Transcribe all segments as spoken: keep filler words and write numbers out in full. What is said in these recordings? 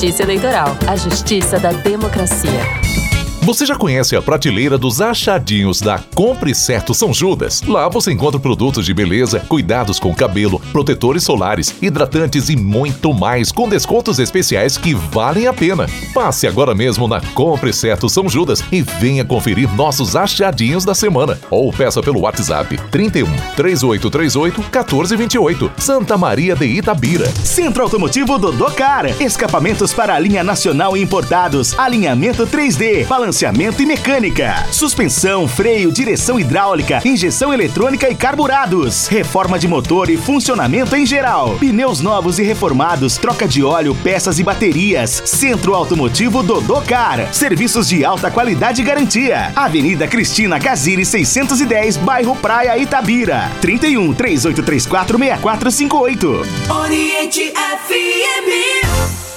Justiça Eleitoral, a justiça da democracia. Você já conhece a prateleira dos achadinhos da Compre Certo São Judas? Lá você encontra produtos de beleza, cuidados com o cabelo, protetores solares, hidratantes e muito mais, com descontos especiais que valem a pena. Passe agora mesmo na Compre Certo São Judas e venha conferir nossos achadinhos da semana. Ou peça pelo WhatsApp trinta e um, três oito três oito, um quatro dois oito, Santa Maria de Itabira. Centro Automotivo Dodô-Car, escapamentos para a linha nacional e importados, alinhamento três D, balanceamento e mecânica, suspensão, freio, direção hidráulica, injeção eletrônica e carburados, reforma de motor e funcionamento em geral, pneus novos e reformados, troca de óleo, peças e baterias. Centro Automotivo Dodô-Car, serviços de alta qualidade e garantia. Avenida Cristina Casiri seiscentos e dez, bairro Praia, Itabira. trinta e um, três oito três quatro, seis quatro cinco oito. Oriente F M.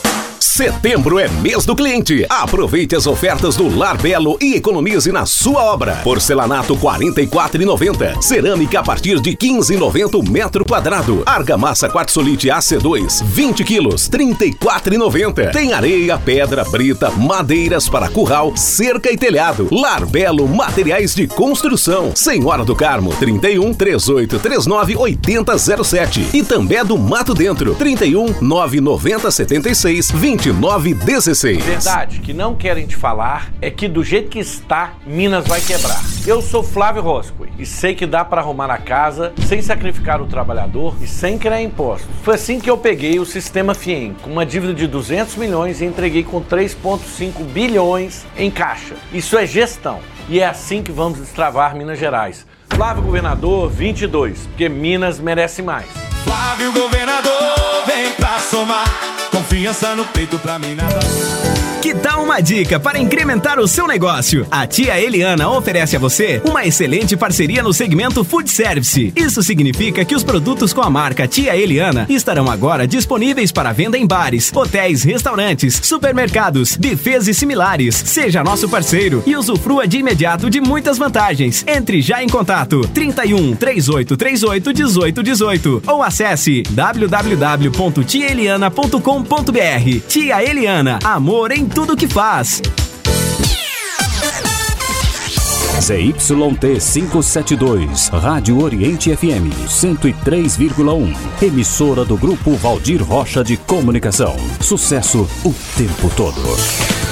Setembro é mês do cliente. Aproveite as ofertas do Lar Belo e economize na sua obra. Porcelanato quarenta e quatro reais e noventa centavos. Cerâmica a partir de quinze reais e noventa centavos metro quadrado. Argamassa quartzolite A C dois, vinte quilos, trinta e quatro reais e noventa centavos. Tem areia, pedra, brita, madeiras para curral, cerca e telhado. Lar Belo Materiais de Construção. Senhora do Carmo, trinta e um, três oito três nove, oito zero zero sete. E também do Mato Dentro, trinta e um, nove noventa, setenta e seis, vinte e nove dezesseis. Verdade que não querem te falar é que do jeito que está, Minas vai quebrar. Eu sou Flávio Roscoe e sei que dá para arrumar a casa sem sacrificar o trabalhador e sem criar impostos. Foi assim que eu peguei o Sistema Fiem, com uma dívida de duzentos milhões e entreguei com três vírgula cinco bilhões em caixa. Isso é gestão e é assim que vamos destravar Minas Gerais. Flávio Governador vinte e dois, porque Minas merece mais. Flávio Governador, vem pra somar. Confiança no peito pra mim nada. Que tal uma dica para incrementar o seu negócio? A Tia Eliana oferece a você uma excelente parceria no segmento Food Service. Isso significa que os produtos com a marca Tia Eliana estarão agora disponíveis para venda em bares, hotéis, restaurantes, supermercados, buffets e similares. Seja nosso parceiro e usufrua de imediato de muitas vantagens. Entre já em contato trinta e um, três oito três oito, dezoito dezoito ou acesse w w w ponto tia eliana ponto com ponto b r. Tia Eliana, amor em tudo que faz. Z Y T quinhentos e setenta e dois, Rádio Oriente F M, cento e três vírgula um. Emissora do Grupo Valdir Rocha de Comunicação. Sucesso o tempo todo.